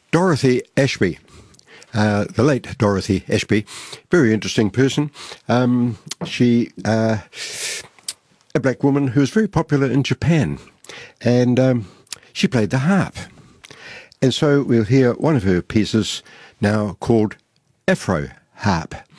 Dorothy Ashby, the late Dorothy Ashby, very interesting person. She, a black woman who was very popular in Japan, and she played the harp. And so we'll hear one of her pieces now called Afro Harp.